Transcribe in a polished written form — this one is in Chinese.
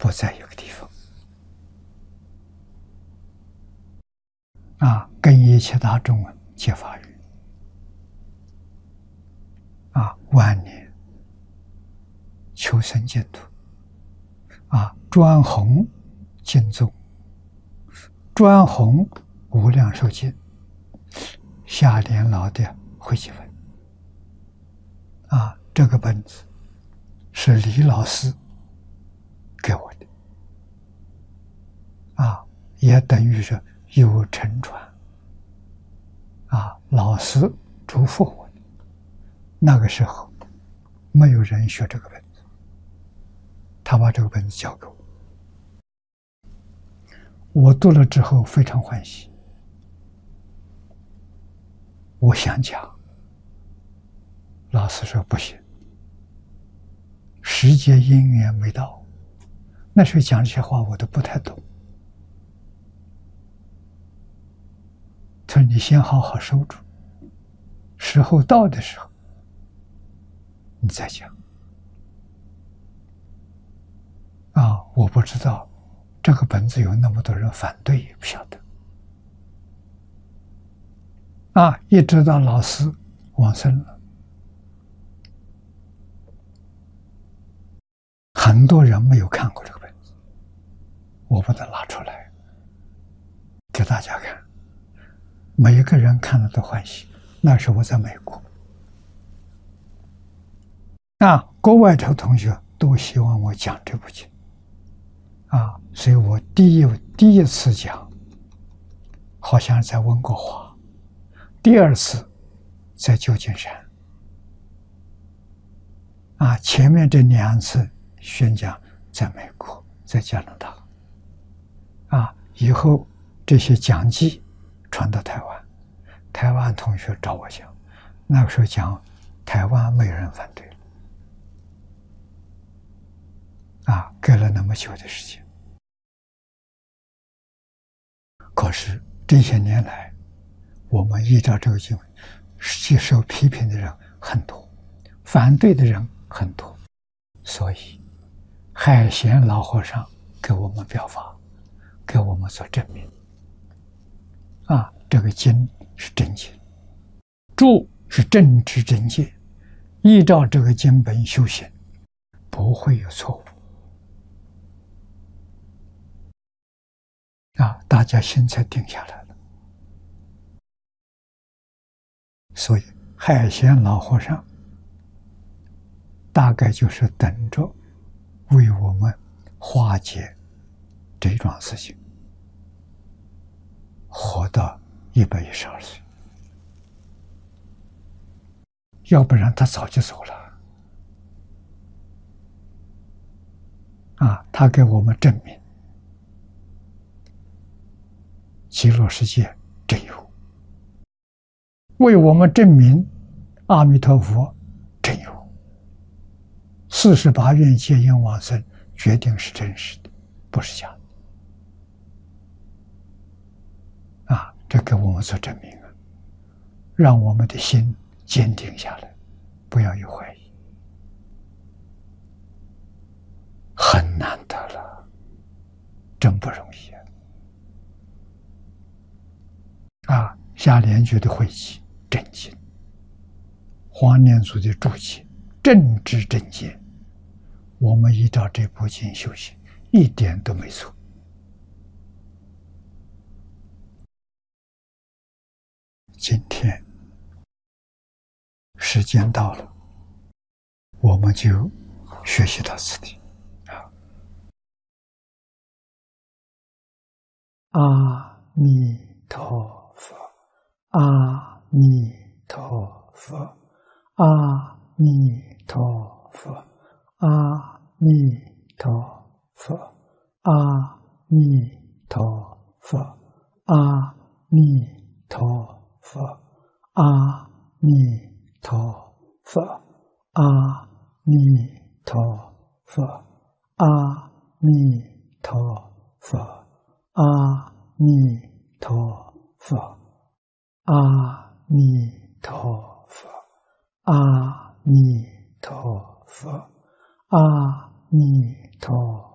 不在一个地方啊，跟一切大众皆法语啊，万年求生净土啊，专弘经宗，专弘无量寿经，夏莲老的汇集本啊，这个本子是李老师给我的啊，也等于是有承传啊，老师嘱咐我的。那个时候没有人学这个本子，他把这个本子交给我，我读了之后非常欢喜。我想讲，老师说不行，时节因缘没到。那时候讲这些话我都不太懂。他说你先好好收住，时候到的时候你再讲。啊，我不知道这个本子有那么多人反对，也不晓得。啊，一直到老师往生了，很多人没有看过这个本子，我把它拿出来给大家看，每一个人看了都欢喜。那时候我在美国，啊，国外的同学都希望我讲这部经，啊，所以我第一次讲，好像在温哥华，第二次在旧金山，啊，前面这2次宣讲在美国，在加拿大，啊，以后这些讲记传到台湾，台湾同学找我讲，那个时候讲台湾没有人反对了，啊，隔了那么久的时间。可是这些年来，我们依照这个经文，接受批评的人很多，反对的人很多，所以海贤老和尚给我们表法，给我们做证明。啊，这个经是真经，住是正知正见，依照这个经本修行，不会有错误。啊，大家心才定下来了。所以海贤老和尚大概就是等着为我们化解这桩事情，活到112岁，要不然他早就走了。啊，他给我们证明极乐世界真有，为我们证明阿弥陀佛真有，48愿戒因往生决定是真实的，不是假的。啊，这给我们做证明啊，让我们的心坚定下来，不要有怀疑。很难得了，真不容易啊！夏莲居的汇集真经，黄念祖的注解正知正见，我们依照这部经修行，一点都没错。今天时间到了，我们就学习到此地。阿弥陀佛，阿弥陀佛，阿弥陀佛，阿弥陀佛，阿弥陀佛，阿弥陀佛，阿弥陀佛，阿弥陀佛，阿弥陀佛。阿弥陀佛，阿弥陀佛，阿弥陀佛，阿弥陀